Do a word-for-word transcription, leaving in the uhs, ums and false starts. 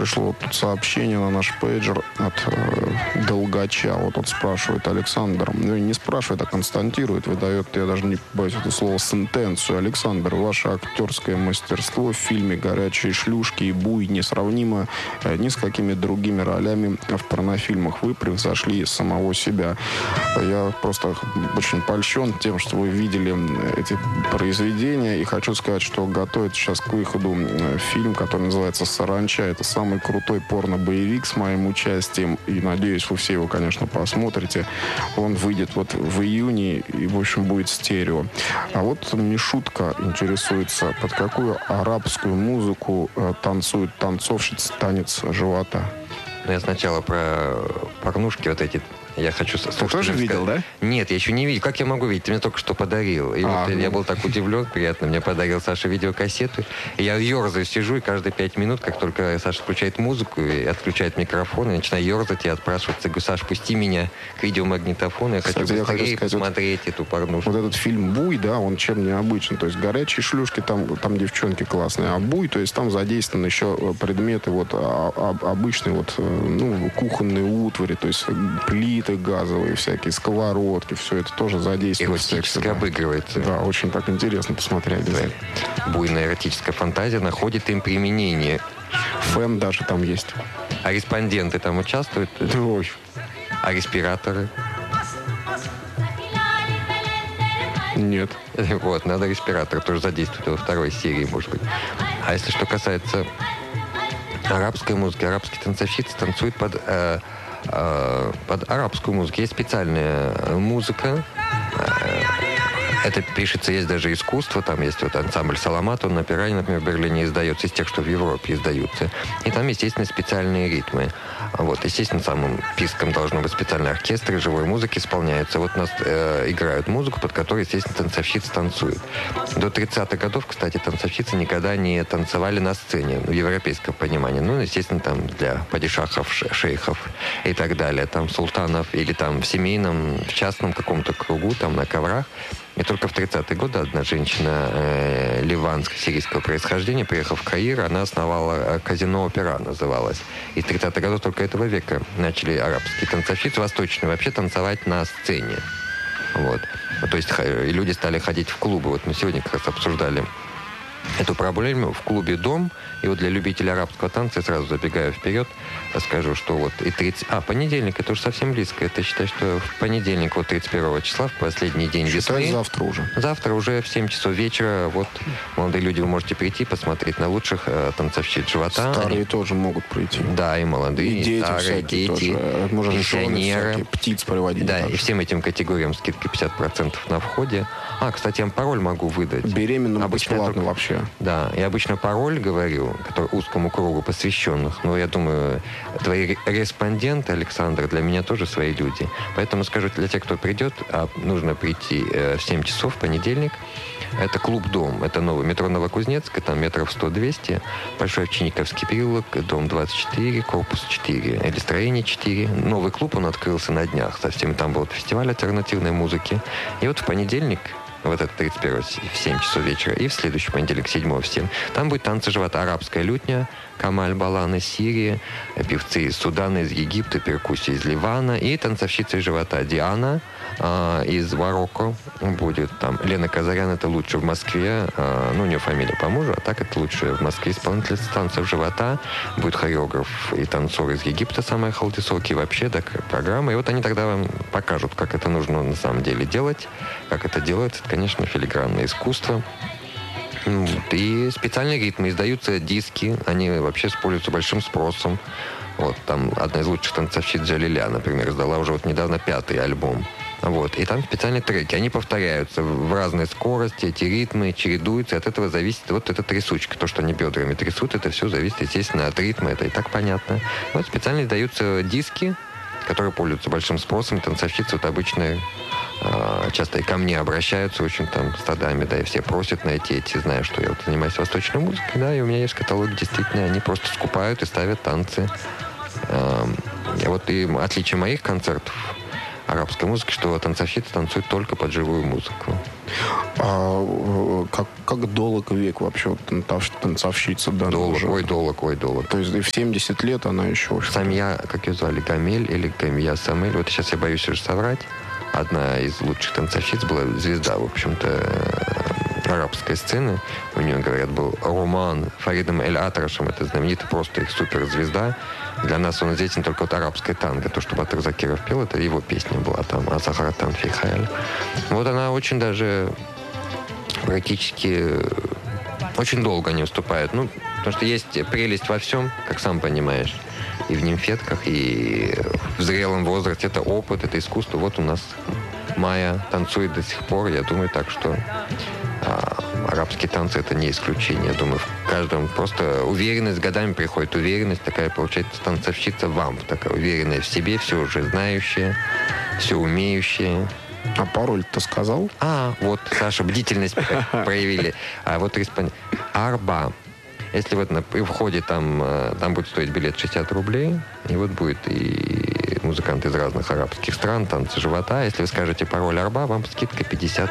пришло вот тут сообщение на наш пейджер от э, Долгача. Вот он спрашивает, Александр, ну, не спрашивает, а констатирует, выдает, я даже не боюсь это слово, сентенцию. Александр, ваше актерское мастерство в фильме «Горячие шлюшки» и «Буй» несравнимо э, ни с какими другими ролями в порнофильмах. Вы превзошли самого себя. Я просто очень польщен тем, что вы видели эти произведения, и хочу сказать, что готовит сейчас к выходу фильм, который называется «Саранча». Это самый крутой порно-боевик с моим участием, и надеюсь, вы все его, конечно, посмотрите. Он выйдет вот в июне, и, в общем, будет стерео. А вот Мишутка интересуется, под какую арабскую музыку э, танцует танцовщица танец живота? Ну, я сначала про порнушки вот эти. Я хочу... Ты тоже видел, да? Нет, я еще не видел. Как я могу видеть? Ты мне только что подарил. И а, вот ну... я был так удивлен, приятно. Мне подарил Саша видеокассету. И я ерзаю, сижу, и каждые пять минут, как только Саша включает музыку и отключает микрофон, я начинаю ерзать и отпрашиваться. Я говорю, Саш, пусти меня к видеомагнитофону. Я Кстати, хочу быстрее я хочу сказать, посмотреть вот, эту порнушку. Вот этот фильм «Буй», да, он чем необычен. То есть «Горячие шлюшки», там, там девчонки классные. А «Буй», то есть там задействованы еще предметы вот а, а, обычные вот, ну, кухонные утвари, то есть плиты газовые всякие, сковородки, все это тоже задействует. Эротически обыгрывается. Да, очень так интересно посмотреть обязательно. Буйная эротическая фантазия находит им применение. Фэн даже там есть. А респонденты там участвуют? Ой. А респираторы? Нет. Вот, надо респиратор тоже задействовать во второй серии, может быть. А если что касается арабской музыки, арабские танцовщицы танцуют под... Э, под арабскую музыку. Есть специальная музыка. Это пишется, есть даже искусство. Там есть вот ансамбль «Саламат», он на Пиране, например, в Берлине издается, из тех, что в Европе издаются. И там, естественно, специальные ритмы. Вот, естественно, самым писком должно быть специальный оркестр, и живой музыки исполняются. Вот у нас э, играют музыку, под которой, естественно, танцовщицы танцуют. До тридцатых годов, кстати, танцовщицы никогда не танцевали на сцене, в европейском понимании. Ну, естественно, там для падишахов, шейхов и так далее, там султанов, или там в семейном, в частном каком-то кругу, там на коврах. И только в тридцатые годы одна женщина э, ливанско-сирийского происхождения, приехав в Каир, она основала казино «Опера», называлось. И с тридцатых годов только этого века начали арабские танцовщицы, восточные, вообще танцевать на сцене. Вот. То есть и люди стали ходить в клубы. Вот мы сегодня как раз обсуждали эту проблему в клубе «Дом». И вот для любителей арабского танца, я сразу забегаю вперед, скажу, что вот и тридцать... А, понедельник, это уже совсем близко. Это считай, что в понедельник, вот тридцать первого числа, в последний день считай, весны. завтра уже. Завтра уже в семь часов вечера. Вот, молодые люди, вы можете прийти, посмотреть на лучших э, танцовщиц живота. Старые Они... тоже могут прийти. Да, и молодые, и дети, старые, дети, можно пенсионеры. Птиц приводить. Да, также. И всем этим категориям скидка пятьдесят процентов на входе. А, кстати, я вам пароль могу выдать. Беременным бесплатно только... вообще. Да, я обычно пароль говорю, который узкому кругу посвященных, но я думаю, твои респонденты, Александр, для меня тоже свои люди. Поэтому скажу для тех, кто придет, а нужно прийти э, в семь часов в понедельник. Это клуб «Дом». Это новый метро Новокузнецк, там метров сто-двести. Большой Овчинниковский переулок, дом двадцать четыре, корпус четыре, или строение четыре. Новый клуб, он открылся на днях совсем. Там был фестиваль альтернативной музыки. И вот в понедельник, вот это тридцать первого в семь часов вечера, и в следующий понедельник, седьмого в семь. Там будет танцы живота, арабская лютня, Камаль Балан из Сирии, певцы из Судана, из Египта, перкуссия из Ливана, и танцовщица из живота Диана э, из Марокко будет там. Лена Казарян, это лучше в Москве, э, ну, у нее фамилия по мужу, а так это лучше в Москве исполнительница танцев живота. Будет хореограф и танцор из Египта, самая халдисоки, вообще такая программа. И вот они тогда вам покажут, как это нужно на самом деле делать, как это делается. Это, конечно, филигранное искусство. И специальные ритмы. Издаются диски. Они вообще используются большим спросом. Вот, там одна из лучших танцовщиц Джалиля, например, издала уже вот недавно пятый альбом. Вот, и там специальные треки. Они повторяются в разной скорости, эти ритмы чередуются. От этого зависит вот эта трясучка. То, что они бедрами трясут, это все зависит, естественно, от ритма. Это и так понятно. Вот специально издаются диски, которые пользуются большим спросом. Танцовщицы вот обычно э, часто и ко мне обращаются очень там стадами, да, и все просят найти эти, зная, что я вот занимаюсь восточной музыкой, да, и у меня есть каталог, действительно, они просто скупают и ставят танцы. Э, вот и отличие моих концертов арабской музыки, что танцовщицы танцуют только под живую музыку. А как, как долг век вообще вот, танцов, танцовщица? Да, Долг, уже? ой, долг, ой, долг. То есть и в семьдесят лет она еще... Самия, как ее звали, Гамель или Гамия Самель, вот сейчас я боюсь уже соврать, одна из лучших танцовщиц была звезда, в общем-то, арабской сцены. У нее, говорят, был роман Фаридом Эль-Атрашем, это знаменитый просто их суперзвезда. Для нас он известен только вот арабское танго. То, что Батыр Закиров пел, это его песня была там, «Азахаратан Фихаяль». Вот она очень даже практически очень долго не выступает. Ну, потому что есть прелесть во всем, как сам понимаешь. И в нимфетках, и в зрелом возрасте. Это опыт, это искусство. Вот у нас Майя танцует до сих пор. Я думаю, так что а, арабские танцы — это не исключение. Я думаю, в каждом просто уверенность с годами приходит. Уверенность такая, получается, танцовщица вамп. Такая уверенная в себе, все уже знающая, все умеющая. А пароль-то сказал? А, вот, Саша, бдительность проявили. А вот респондент. Арба. Если вот на, при входе там, там будет стоить билет шестьдесят рублей, и вот будет и музыканты из разных арабских стран, танцы живота. Если вы скажете пароль Арба, вам скидка пятьдесят